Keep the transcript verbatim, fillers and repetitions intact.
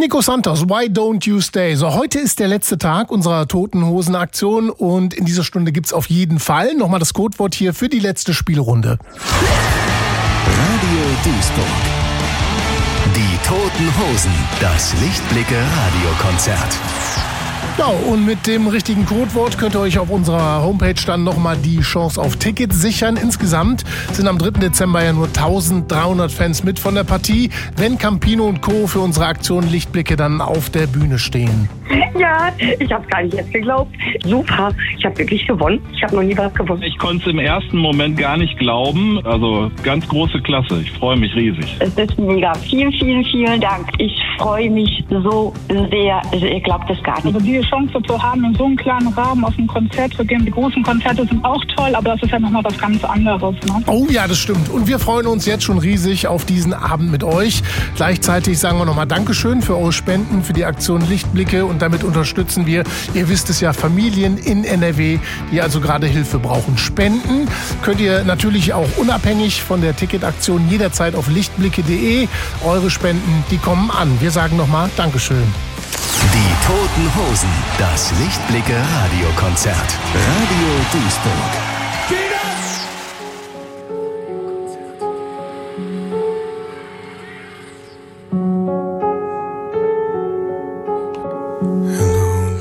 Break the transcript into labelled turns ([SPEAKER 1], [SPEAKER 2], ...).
[SPEAKER 1] Nico Santos, Why Don't You Stay? So, heute ist der letzte Tag unserer Toten Hosen Aktion und in dieser Stunde gibt's auf jeden Fall nochmal das Codewort hier für die letzte Spielrunde.
[SPEAKER 2] Radio Duisburg. Die Toten Hosen, das Lichtblicke Radiokonzert.
[SPEAKER 1] Ja, und mit dem richtigen Codewort könnt ihr euch auf unserer Homepage dann nochmal die Chance auf Tickets sichern. Insgesamt sind am dritten Dezember ja nur eintausenddreihundert Fans mit von der Partie, wenn Campino und Co. für unsere Aktion Lichtblicke dann auf der Bühne stehen.
[SPEAKER 3] Ja, ich habe gar nicht jetzt geglaubt. Super, ich habe wirklich gewonnen. Ich habe noch nie was gewonnen.
[SPEAKER 4] Ich konnte es im ersten Moment gar nicht glauben. Also ganz große Klasse. Ich freue mich riesig.
[SPEAKER 3] Es ist mega. Vielen, vielen, vielen Dank. Ich freue mich so sehr. Also ihr glaubt es gar nicht.
[SPEAKER 5] Also die Chance zu haben, in so einem kleinen Rahmen auf ein Konzert zu gehen. Die großen Konzerte sind auch toll, aber das ist ja nochmal was ganz anderes. Ne?
[SPEAKER 1] Oh ja, das stimmt. Und wir freuen uns jetzt schon riesig auf diesen Abend mit euch. Gleichzeitig sagen wir nochmal Dankeschön für eure Spenden, für die Aktion Lichtblicke und damit unterstützen wir, ihr wisst es ja, Familien in N R W, die also gerade Hilfe brauchen. Spenden könnt ihr natürlich auch unabhängig von der Ticketaktion jederzeit auf lichtblicke punkt de. Eure Spenden, die kommen an. Wir sagen nochmal Dankeschön.
[SPEAKER 2] Die Toten Hosen, das Lichtblicke Radiokonzert. Radio Duisburg.